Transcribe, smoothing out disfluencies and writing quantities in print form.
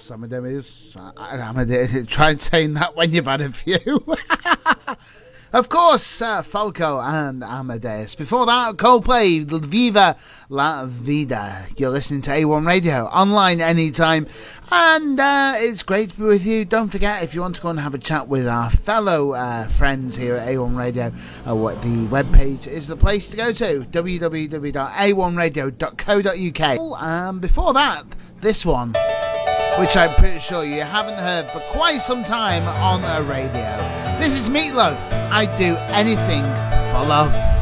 Amadeus. Try saying that when you've had a few. Of course, Falco and Amadeus. Before that, Coldplay, Viva La Vida. You're listening to A1 Radio, online anytime. And it's great to be with you. Don't forget, if you want to go and have a chat with our fellow friends here at A1 Radio, what the webpage is the place to go to, www.a1radio.co.uk. And before that, this one, which I'm pretty sure you haven't heard for quite some time on the radio. This is Meatloaf. I'd do anything for love.